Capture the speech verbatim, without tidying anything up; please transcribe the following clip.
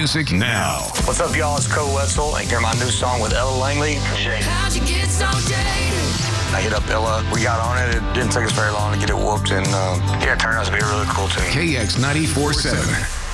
music now. What's up, y'all? It's Cole Wetzel, and hear my new song with Ella Langley. How'd you get so jaded? I hit up Ella. We got on it. It didn't take us very long to get it whooped, and uh, yeah, it turned out to be really cool too. K X ninety-four point seven.